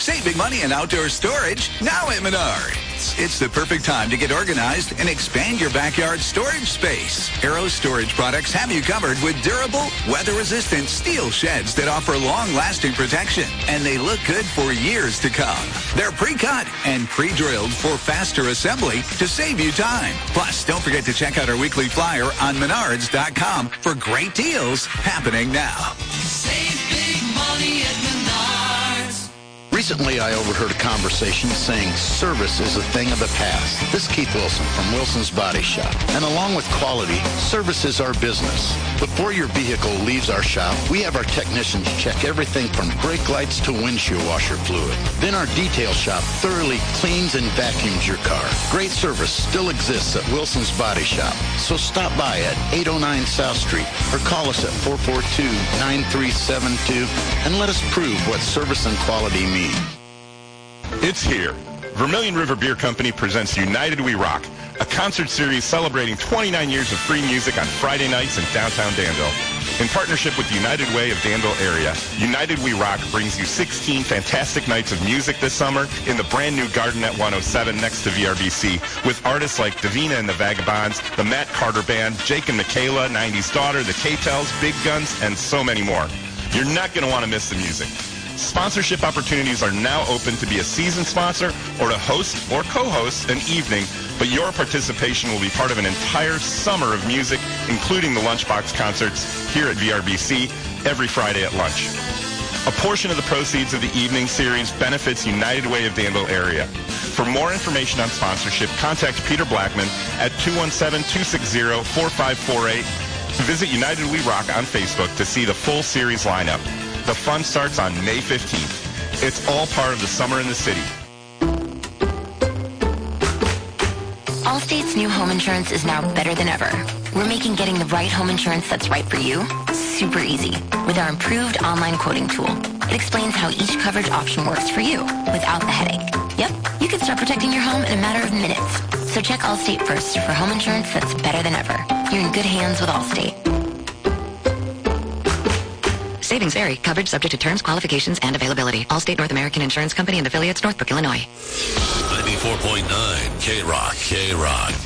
Save big money in outdoor storage now at Menards. It's the perfect time to get organized and expand your backyard storage space. Arrow Storage products have you covered with durable, weather-resistant steel sheds that offer long-lasting protection, and they look good for years to come. They're pre-cut and pre-drilled for faster assembly to save you time. Plus, don't forget to check out our weekly flyer on Menards.com for great deals happening now. Save big money at Menards. Recently, I overheard a conversation saying service is a thing of the past. This is Keith Wilson from Wilson's Body Shop. And along with quality, service is our business. Before your vehicle leaves our shop, we have our technicians check everything from brake lights to windshield washer fluid. Then our detail shop thoroughly cleans and vacuums your car. Great service still exists at Wilson's Body Shop. So stop by at 809 South Street or call us at 442-9372 and let us prove what service and quality mean. It's here. Vermilion River Beer Company presents United We Rock, a concert series celebrating 29 years of free music on Friday nights in downtown Danville. In partnership with United Way of Danville area, United We Rock brings you 16 fantastic nights of music this summer in the brand new Garden at 107 next to VRBC with artists like Davina and the Vagabonds, the Matt Carter Band, Jake and Michaela, 90s Daughter, the K-Tells, Big Guns, and so many more. You're not going to want to miss the music. Sponsorship opportunities are now open to be a season sponsor or to host or co-host an evening, but your participation will be part of an entire summer of music, including the Lunchbox concerts here at VRBC every Friday at lunch. A portion of the proceeds of the evening series benefits United Way of Danville area. For more information on sponsorship, contact Peter Blackman at 217-260-4548. Visit United We Rock on Facebook to see the full series lineup. The fun starts on May 15th. It's all part of the summer in the city. Allstate's new home insurance is now better than ever. We're making getting the right home insurance that's right for you super easy with our improved online quoting tool. It explains how each coverage option works for you without the headache. Yep, you can start protecting your home in a matter of minutes. So check Allstate first for home insurance that's better than ever. You're in good hands with Allstate. Savings vary. Coverage subject to terms, qualifications, and availability. Allstate North American Insurance Company and affiliates, Northbrook, Illinois. 94.9 K-Rock.